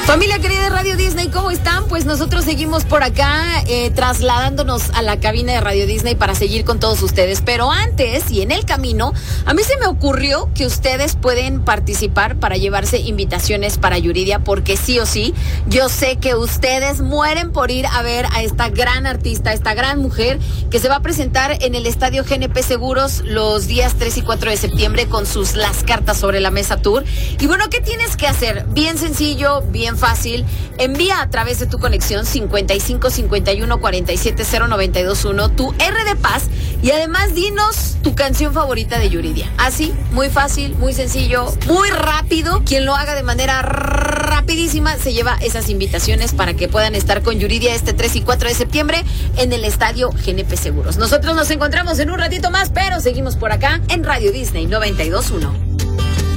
Familia querida de Radio Disney, ¿cómo están? Pues nosotros seguimos por acá trasladándonos a la cabina de Radio Disney para seguir con todos ustedes. Pero antes y en el camino, a mí se me ocurrió que ustedes pueden participar para llevarse invitaciones para Yuridia, porque sí o sí, yo sé que ustedes mueren por ir a ver a esta gran artista, esta gran mujer que se va a presentar en el Estadio GNP Seguros los días 3 y 4 de septiembre con sus Las Cartas sobre la Mesa Tour. Y bueno, ¿qué tienes que hacer? Bien sencillo, bien fácil. Envía a través de tu conexión 55 51 47 0921 tu R de Paz y además dinos tu canción favorita de Yuridia. Así, muy fácil, muy sencillo, muy rápido. Quien lo haga de manera rapidísima se lleva esas invitaciones para que puedan estar con Yuridia este 3 y 4 de septiembre en el Estadio GNP Seguros. Nosotros nos encontramos en un ratito más, pero seguimos por acá en Radio Disney 92.1.